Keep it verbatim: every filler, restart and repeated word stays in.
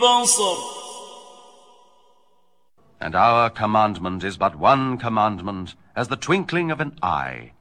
بصر. And our commandment is but one commandment, as the twinkling of an eye,